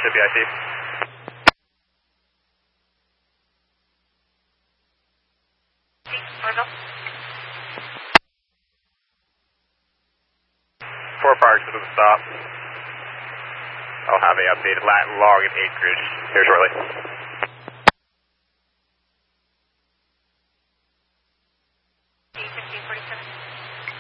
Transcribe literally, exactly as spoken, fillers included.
should be I C. Four parks to the stop. I'll have a updated lat log and acreage here shortly.